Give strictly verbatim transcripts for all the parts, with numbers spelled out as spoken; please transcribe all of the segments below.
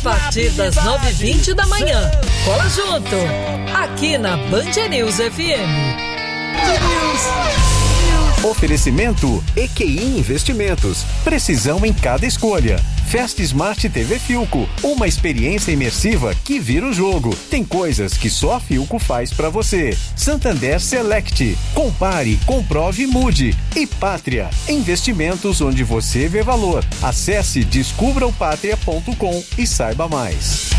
partir das nove e vinte da manhã. Cola junto, aqui na Band News F M. Oferecimento E Q I Investimentos. Precisão em cada escolha. Festa Smart T V Filco. Uma experiência imersiva que vira o jogo. Tem coisas que só a Filco faz pra você. Santander Select. Compare, comprove e mude. E Pátria. Investimentos onde você vê valor. Acesse descubra o pátria ponto com e saiba mais.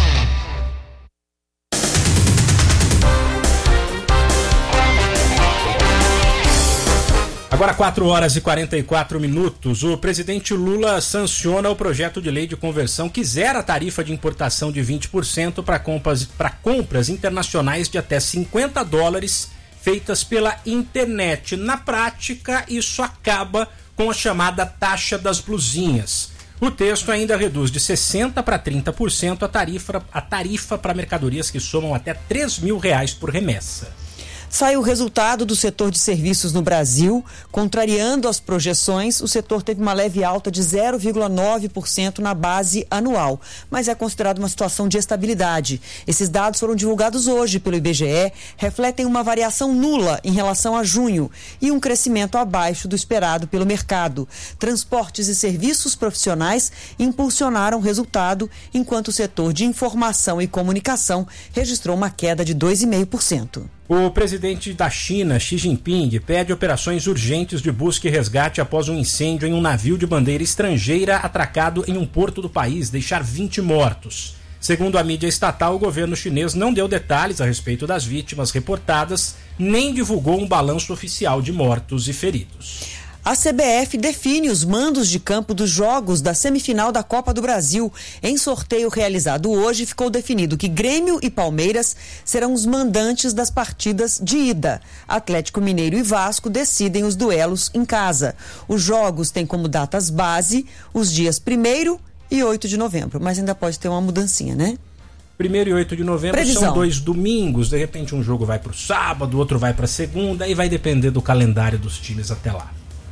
Agora quatro horas e quarenta e quatro minutos, o presidente Lula sanciona o projeto de lei de conversão que zera a tarifa de importação de vinte por cento para compras, para compras internacionais de até cinquenta dólares feitas pela internet. Na prática, isso acaba com a chamada taxa das blusinhas. O texto ainda reduz de sessenta por cento para trinta por cento a tarifa, a tarifa para mercadorias que somam até três mil reais por remessa. Sai o resultado do setor de serviços no Brasil. Contrariando as projeções, o setor teve uma leve alta de zero vírgula nove por cento na base anual, mas é considerado uma situação de estabilidade. Esses dados foram divulgados hoje pelo I B G E, refletem uma variação nula em relação a junho e um crescimento abaixo do esperado pelo mercado. Transportes e serviços profissionais impulsionaram o resultado, enquanto o setor de informação e comunicação registrou uma queda de dois vírgula cinco por cento. O presidente da China, Xi Jinping, pede operações urgentes de busca e resgate após um incêndio em um navio de bandeira estrangeira atracado em um porto do país, deixar vinte mortos. Segundo a mídia estatal, o governo chinês não deu detalhes a respeito das vítimas reportadas, nem divulgou um balanço oficial de mortos e feridos. A C B F define os mandos de campo dos jogos da semifinal da Copa do Brasil. Em sorteio realizado hoje, ficou definido que Grêmio e Palmeiras serão os mandantes das partidas de ida. Atlético Mineiro e Vasco decidem os duelos em casa. Os jogos têm como datas base os dias primeiro e oito de novembro, mas ainda pode ter uma mudancinha, né? Primeiro e oito de novembro Previsão. São dois domingos, de repente um jogo vai para o sábado, outro vai para segunda, e vai depender do calendário dos times até lá.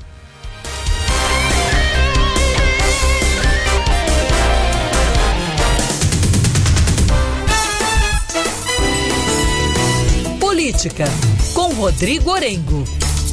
Política, com Rodrigo Orengo.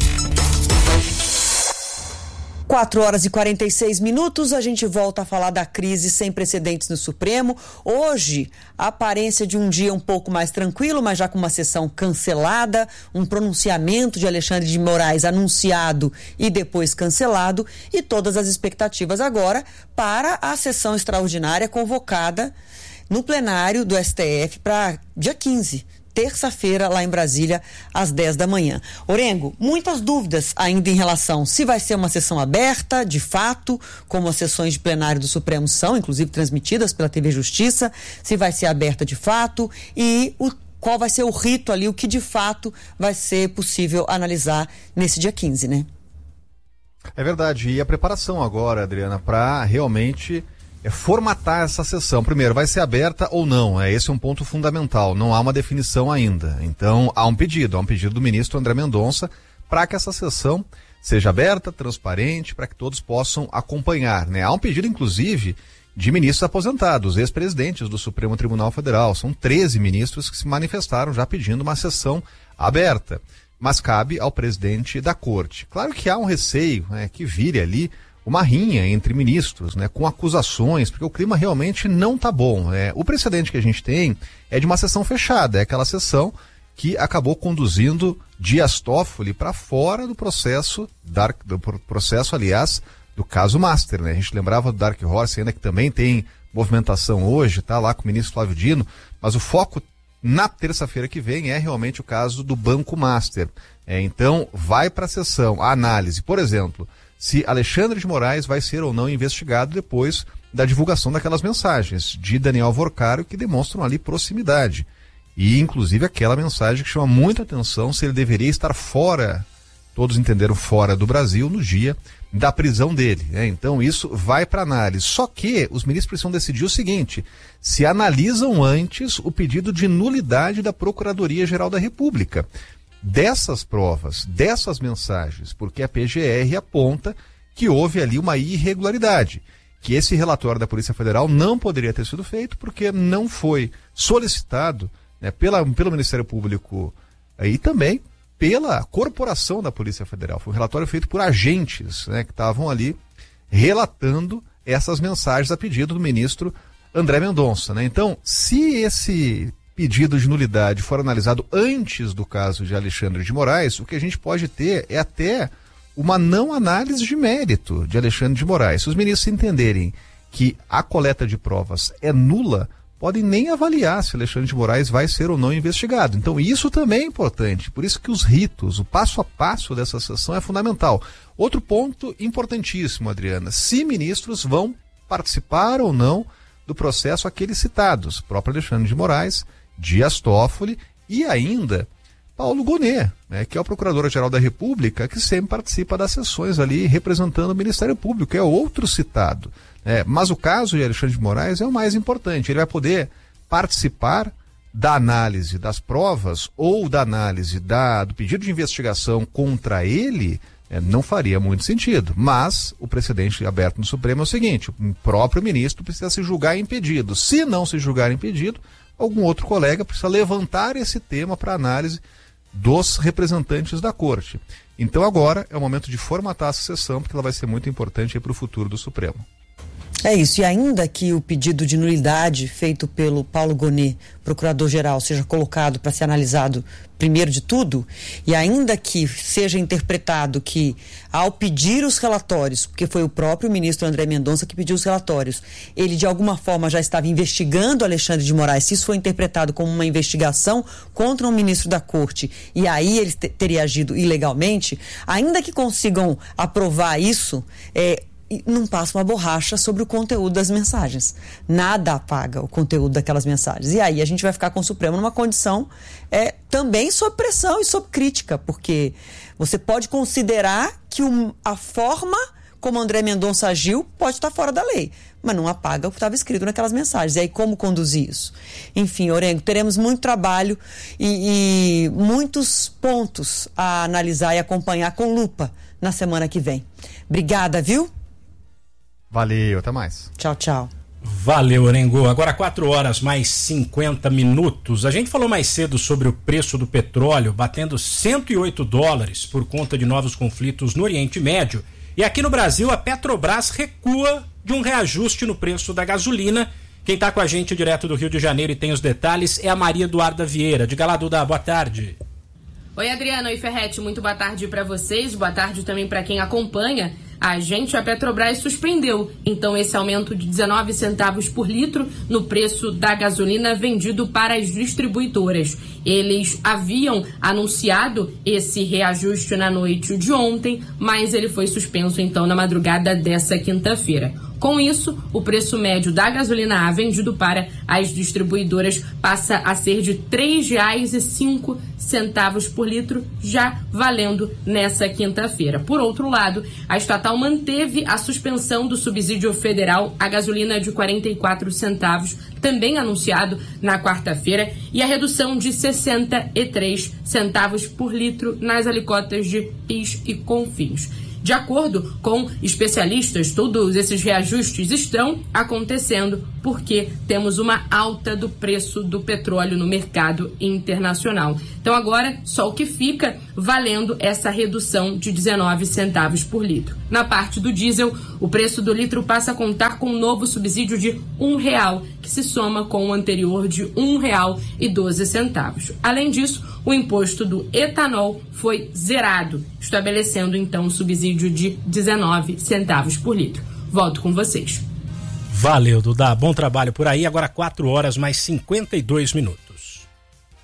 quatro horas e quarenta e seis minutos, a gente volta a falar da crise sem precedentes no Supremo. Hoje, a aparência de um dia um pouco mais tranquilo, mas já com uma sessão cancelada, um pronunciamento de Alexandre de Moraes anunciado e depois cancelado, e todas as expectativas agora para a sessão extraordinária convocada no plenário do S T F para dia quinze. Terça-feira, lá em Brasília, às dez da manhã. Orengo, muitas dúvidas ainda em relação se vai ser uma sessão aberta, de fato, como as sessões de plenário do Supremo são, inclusive transmitidas pela T V Justiça, se vai ser aberta de fato e o, qual vai ser o rito ali, o que de fato vai ser possível analisar nesse dia quinze, né? É verdade. E a preparação agora, Adriana, para realmente... é formatar essa sessão. Primeiro, vai ser aberta ou não? É, esse é um ponto fundamental. Não há uma definição ainda. Então, há um pedido, há um pedido do ministro André Mendonça para que essa sessão seja aberta, transparente, para que todos possam acompanhar, né? Há um pedido, inclusive, de ministros aposentados, ex-presidentes do Supremo Tribunal Federal. São treze ministros que se manifestaram já pedindo uma sessão aberta. Mas cabe ao presidente da corte. Claro que há um receio, né, que vire ali uma rinha entre ministros, né, com acusações, porque o clima realmente não está bom. É, o precedente que a gente tem é de uma sessão fechada, é aquela sessão que acabou conduzindo Dias Toffoli para fora do processo, Dark, do processo, aliás, do caso Master, né? A gente lembrava do Dark Horse, ainda que também tem movimentação hoje, tá lá com o ministro Flávio Dino, mas o foco na terça-feira que vem é realmente o caso do Banco Master. É, então, vai para a sessão, a análise, por exemplo, se Alexandre de Moraes vai ser ou não investigado depois da divulgação daquelas mensagens de Daniel Vorcaro que demonstram ali proximidade. E, inclusive, aquela mensagem que chama muita atenção se ele deveria estar fora, todos entenderam, fora do Brasil, no dia da prisão dele. Né? Então, isso vai para análise. Só que os ministros precisam decidir o seguinte: se analisam antes o pedido de nulidade da Procuradoria-Geral da República dessas provas, dessas mensagens, porque a P G R aponta que houve ali uma irregularidade. que esse relatório da Polícia Federal não poderia ter sido feito porque não foi solicitado, né, pela, pelo Ministério Público e também pela corporação da Polícia Federal. Foi um relatório feito por agentes, né, que estavam ali relatando essas mensagens a pedido do ministro André Mendonça, né? Então, se esse pedido de nulidade for analisado antes do caso de Alexandre de Moraes, o que a gente pode ter é até uma não análise de mérito de Alexandre de Moraes. Se os ministros entenderem que a coleta de provas é nula, podem nem avaliar se Alexandre de Moraes vai ser ou não investigado. Então isso também é importante, por isso que os ritos, o passo a passo dessa sessão é fundamental. Outro ponto importantíssimo, Adriana, se ministros vão participar ou não do processo aqueles citados, próprio Alexandre de Moraes, Dias Toffoli e ainda Paulo Gonet, né, que é o Procurador-Geral da República, que sempre participa das sessões ali representando o Ministério Público, é outro citado. É, mas o caso de Alexandre de Moraes é o mais importante. Ele vai poder participar da análise das provas ou da análise da, do pedido de investigação contra ele, é, não faria muito sentido. Mas o precedente aberto no Supremo é o seguinte: o próprio ministro precisa se julgar impedido. Se não se julgar impedido, algum outro colega precisa levantar esse tema para análise dos representantes da Corte. Então agora é o momento de formatar essa sessão, porque ela vai ser muito importante para o futuro do Supremo. É isso, e ainda que o pedido de nulidade feito pelo Paulo Gonet, procurador-geral, seja colocado para ser analisado primeiro de tudo, e ainda que seja interpretado que, ao pedir os relatórios, porque foi o próprio ministro André Mendonça que pediu os relatórios, ele de alguma forma já estava investigando Alexandre de Moraes, se isso foi interpretado como uma investigação contra um ministro da Corte, e aí ele te- teria agido ilegalmente, ainda que consigam aprovar isso, é, não passa uma borracha sobre o conteúdo das mensagens. Nada apaga o conteúdo daquelas mensagens. E aí a gente vai ficar com o Supremo numa condição é, também sob pressão e sob crítica, porque você pode considerar que o, a forma como André Mendonça agiu pode estar fora da lei, mas não apaga o que estava escrito naquelas mensagens. E aí como conduzir isso? Enfim, Orengo, teremos muito trabalho e, e muitos pontos a analisar e acompanhar com lupa na semana que vem. Obrigada, viu? Valeu, até mais. Tchau, tchau. Valeu, Orengo. Agora quatro horas mais cinquenta minutos. A gente falou mais cedo sobre o preço do petróleo batendo cento e oito dólares por conta de novos conflitos no Oriente Médio. E aqui no Brasil a Petrobras recua de um reajuste no preço da gasolina. Quem está com a gente direto do Rio de Janeiro e tem os detalhes é a Maria Eduarda Vieira. Diga lá, Duda, boa tarde. Oi, Adriana. Oi, Ferretti. Muito boa tarde para vocês. Boa tarde também para quem acompanha a gente. A Petrobras suspendeu, então, esse aumento de dezenove centavos por litro no preço da gasolina vendido para as distribuidoras. Eles haviam anunciado esse reajuste na noite de ontem, mas ele foi suspenso, então, na madrugada dessa quinta-feira. Com isso, o preço médio da gasolina A vendido para as distribuidoras passa a ser de três reais e cinco centavos por litro, já valendo nessa quinta-feira. Por outro lado, a estatal manteve a suspensão do subsídio federal à gasolina de quarenta e quatro centavos, também anunciado na quarta-feira, e a redução de sessenta e três centavos por litro nas alíquotas de PIS e CONFINS. De acordo com especialistas, todos esses reajustes estão acontecendo porque temos uma alta do preço do petróleo no mercado internacional. Então agora só o que fica valendo essa redução de dezenove centavos por litro. Na parte do diesel, o preço do litro passa a contar com um novo subsídio de um real, que se soma com o anterior de um real e doze centavos. Além disso, o imposto do etanol foi zerado, estabelecendo então um subsídio de dezenove centavos por litro. Volto com vocês. Valeu, Duda. Bom trabalho por aí. Agora quatro horas mais cinquenta e dois minutos.